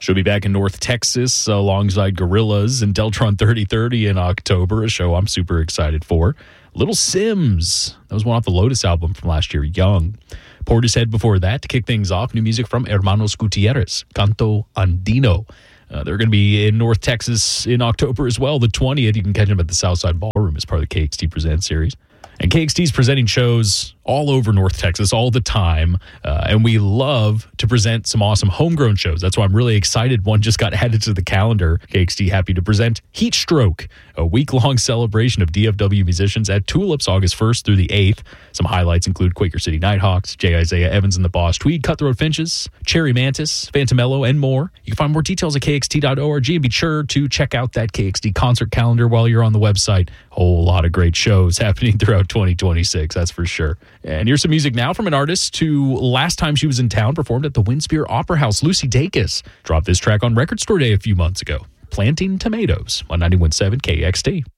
She'll be back in North Texas alongside Gorillaz and Deltron 3030 in October, a show I'm super excited for. Little Sims, that was one off the Lotus album from last year, Young. Portishead before that to kick things off. New music from Hermanos Gutierrez, Canto Andino. They're going to be in North Texas in October as well, the 20th. You can catch them at the Southside Ballroom as part of the KXT Presents series. And KXT is presenting shows all over North Texas all the time. And we love to present some awesome homegrown shows. That's why I'm really excited. One just got added to the calendar. KXT happy to present Heat Stroke, a week-long celebration of DFW musicians at Tulips August 1st through the 8th. Some highlights include Quaker City Nighthawks, J. Isaiah Evans and the Boss Tweed, Cutthroat Finches, Cherry Mantis, Phantomello, and more. You can find more details at kxt.org and be sure to check out that KXT concert calendar while you're on the website. Whole lot of great shows happening throughout 2026, that's for sure. And here's some music now from an artist who last time she was in town performed at the Winspear Opera House. Lucy Dacus dropped this track on Record Store Day a few months ago. Planting Tomatoes on 91.7 KXT.